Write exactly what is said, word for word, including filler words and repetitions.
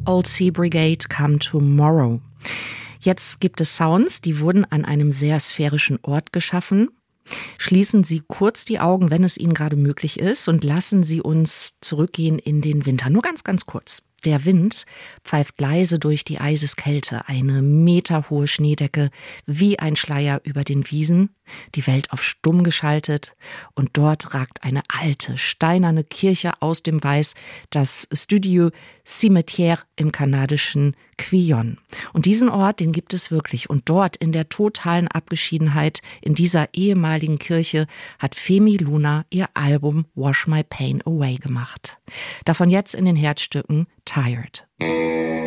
Old Sea Brigade, Come Tomorrow. Jetzt gibt es Sounds, die wurden an einem sehr sphärischen Ort geschaffen. Schließen Sie kurz die Augen, wenn es Ihnen gerade möglich ist, und lassen Sie uns zurückgehen in den Winter. Nur ganz, ganz kurz. Der Wind pfeift leise durch die Eiseskälte, eine meterhohe Schneedecke wie ein Schleier über den Wiesen, die Welt auf stumm geschaltet, und dort ragt eine alte, steinerne Kirche aus dem Weiß, das Studio Cimetière im kanadischen Quillon. Und diesen Ort, den gibt es wirklich, und dort in der totalen Abgeschiedenheit in dieser ehemaligen Kirche hat Femi Luna ihr Album Wash My Pain Away gemacht. Davon jetzt in den Herzstücken Tired.